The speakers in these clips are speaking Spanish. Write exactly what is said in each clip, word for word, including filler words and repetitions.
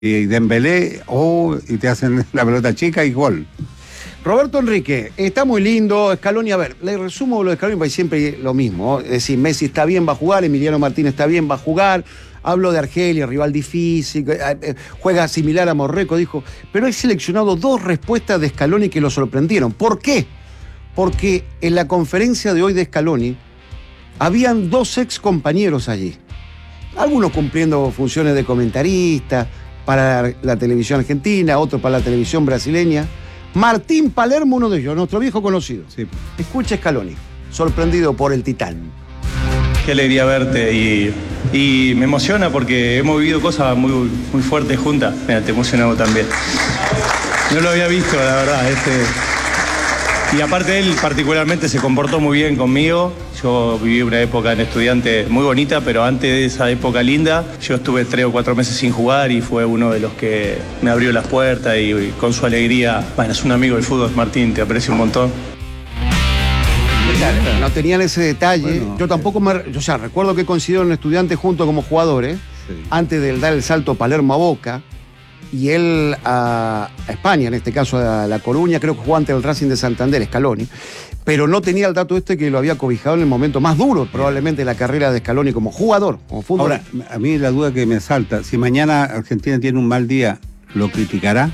Y Dembélé, oh, y te hacen la pelota chica y gol. Roberto Enrique, está muy lindo. Scaloni, a ver, le resumo lo de Scaloni, porque siempre lo mismo. Es decir, Messi está bien, va a jugar, Emiliano Martínez está bien, va a jugar. Hablo de Argelia, rival difícil, juega similar a Marruecos, dijo. Pero he seleccionado dos respuestas de Scaloni que lo sorprendieron. ¿Por qué? Porque en la conferencia de hoy de Scaloni habían dos ex compañeros allí. Algunos cumpliendo funciones de comentarista para la televisión argentina, otros para la televisión brasileña. Martín Palermo, uno de ellos, nuestro viejo conocido. Sí. Escucha Scaloni, sorprendido por el titán. Qué alegría verte y, y me emociona porque hemos vivido cosas muy, muy fuertes juntas. Mira, te emocionado también. No lo había visto, la verdad. Este... Y aparte él particularmente se comportó muy bien conmigo. Yo viví una época en Estudiante muy bonita, pero antes de esa época linda, yo estuve tres o cuatro meses sin jugar y fue uno de los que me abrió las puertas y, y con su alegría. Bueno, es un amigo del fútbol, Martín, te aprecio un montón. No tenían ese detalle. Bueno, yo tampoco me. O sea, recuerdo que coincidieron en Estudiantes juntos como jugadores, sí, antes de dar el salto Palermo a Boca, y él a, a España, en este caso a La Coruña, creo que jugó ante el Racing de Santander, Scaloni, pero no tenía el dato este que lo había cobijado en el momento más duro, probablemente, de la carrera de Scaloni como jugador, como futbolista. Ahora, a mí la duda que me salta, si mañana Argentina tiene un mal día, ¿lo criticará?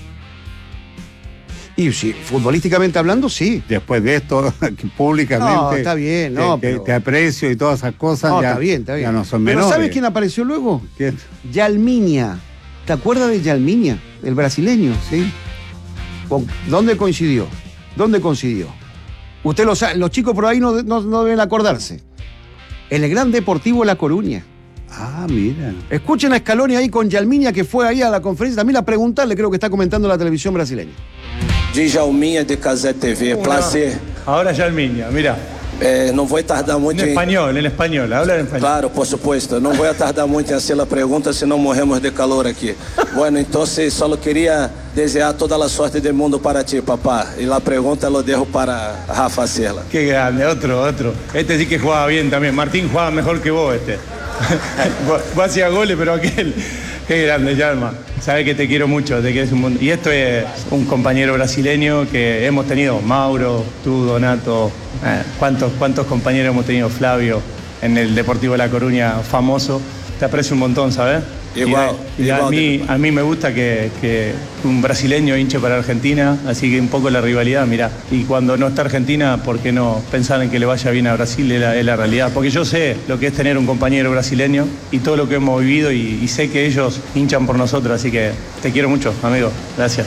Y sí, futbolísticamente hablando, sí. Después de esto, públicamente. No, está bien, no. Te, pero... te aprecio y todas esas cosas. No, ya, está bien, está bien. Ya no son pero menores. ¿sabes quién apareció luego? ¿Quién? Yalmiña. ¿Te acuerdas de Yalmiña, el brasileño? Sí. ¿Con... ¿Dónde coincidió? ¿Dónde coincidió? Usted lo sabe, los chicos por ahí no, no, no deben acordarse. En el Gran Deportivo La Coruña. Ah, mira. Escuchen a Scaloni ahí con Yalmiña, que fue ahí a la conferencia. También a preguntarle, creo que está comentando la televisión brasileña. Djalminha de Casé T V, placer. Ahora Yalmiña, mira. Eh, não vou tardar muito en español, en español, habla en español. Claro, por supuesto. Não vou tardar muito em fazer a pergunta, senão morremos de calor aqui. Bueno, então só queria desejar toda a sorte do mundo para ti, papá. E a pergunta lo dejo para Rafa hacerla. Qué grande, otro, otro. Este sí que jugaba bien también. Martín jugaba mejor que vos, este. Vos hacías goles, pero aquel... Qué grande, Yalma. Sabes que te quiero mucho, te quieres un mundo. Y esto es un compañero brasileño que hemos tenido, Mauro, tú, Donato, eh, ¿cuántos, cuántos compañeros hemos tenido? Flavio, en el Deportivo de La Coruña, famoso. Te aprecio un montón, ¿sabes? Igual, y, y igual. A mí, a mí me gusta que, que un brasileño hinche para Argentina, así que un poco la rivalidad, mirá. Y cuando no está Argentina, ¿por qué no pensar en que le vaya bien a Brasil? Es la, es la realidad. Porque yo sé lo que es tener un compañero brasileño y todo lo que hemos vivido y, y sé que ellos hinchan por nosotros, así que te quiero mucho, amigo. Gracias.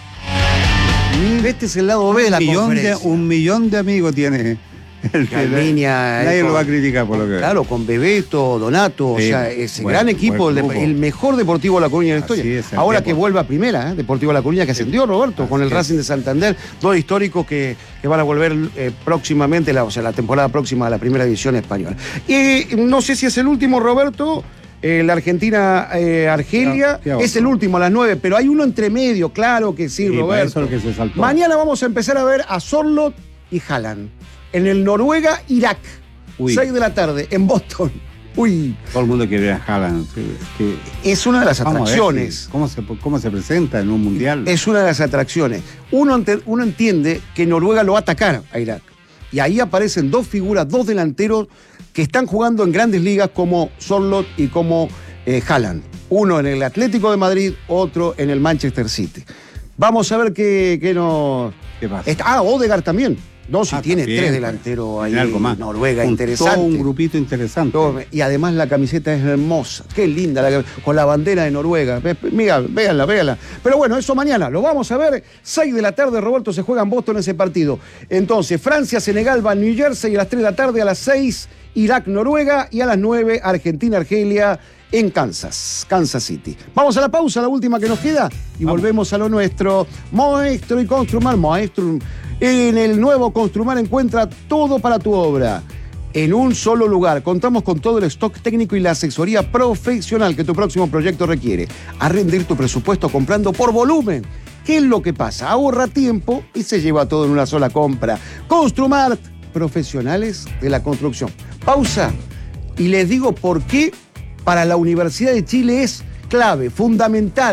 Este es el lado B de la un millón conferencia. De, un millón de amigos tiene. El que Yalmiña, nadie con, lo va a criticar por lo que claro, con Bebeto, Donato, sí, o sea, ese buen, gran equipo, el, de, el mejor Deportivo de La Coruña de la historia. Es, ahora tiempo. Que vuelve a primera, ¿eh? Deportivo de La Coruña que ascendió, Roberto, Así con el es. Racing de Santander, dos históricos que, que van a volver eh, próximamente, la, o sea, la temporada próxima a la primera división española. Y no sé si es el último, Roberto. Eh, la Argentina, eh, Argelia, no, es el último a las nueve, pero hay uno entre medio, claro que sí, Sí, Roberto. eso es lo que se saltó. Mañana vamos a empezar a ver a Sorloth y Haaland en el Noruega-Irak, seis de la tarde, en Boston. Uy. Todo el mundo quiere ver a Haaland. Que, es una de las atracciones. Si, ¿cómo, se, ¿Cómo se presenta en un mundial? Es una de las atracciones. Uno, ente, uno entiende que Noruega lo va a atacar a Irak. Y ahí aparecen dos figuras, dos delanteros que están jugando en grandes ligas como Sorloth y como eh, Haaland. Uno en el Atlético de Madrid, otro en el Manchester City. Vamos a ver qué, qué nos... ¿Qué pasa? Está, ah, Odegaard también. No, si ah, tiene también, tres delanteros pues, ahí algo más. Noruega, un, interesante. Todo un grupito interesante. Todo, y además la camiseta es hermosa. Qué linda, la, con la bandera de Noruega. Mira, véanla, véanla. Pero bueno, eso mañana lo vamos a ver. seis de la tarde, Roberto, se juega en Boston ese partido. Entonces, Francia, Senegal va a New Jersey a las tres de la tarde, a las seis, Irak, Noruega, y a las nueve, Argentina, Argelia, en Kansas, Kansas City. Vamos a la pausa, la última que nos queda, y vamos. Volvemos a lo nuestro. Maestro y Construmar, Maestro. En el nuevo Construmar encuentra todo para tu obra en un solo lugar. Contamos con todo el stock técnico y la asesoría profesional que tu próximo proyecto requiere. A rendir tu presupuesto comprando por volumen. ¿Qué es lo que pasa? Ahorra tiempo y se lleva todo en una sola compra. Construmart, profesionales de la construcción. Pausa y les digo por qué para la Universidad de Chile es clave, fundamental.